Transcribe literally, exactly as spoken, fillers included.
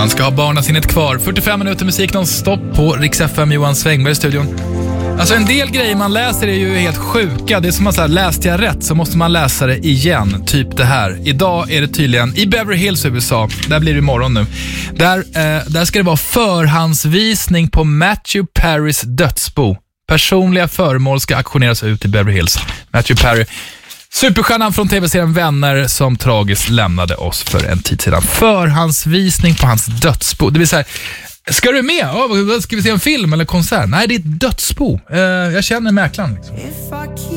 Man ska ha barnasinnet kvar. fyrtiofem minuter musik non-stop på Rix F M. Johan Svängberg i studion. Alltså en del grejer man läser är ju helt sjuka. Det är som att säga, läste jag rätt så måste man läsa det igen. Typ det här. Idag är det tydligen i Beverly Hills, U S A. Där blir det imorgon nu. Där, eh, där ska det vara förhandsvisning på Matthew Perrys dödsbo. Personliga föremål ska auktioneras ut i Beverly Hills. Matthew Perry, superstjärnan från tv-serien Vänner, som tragiskt lämnade oss för en tid sedan. Förhandsvisning på hans dödsbo. Det vill säga, ska du med? Oh, ska vi se en film eller konsert? Nej, det är ett dödsbo. Uh, jag känner mäklaren liksom.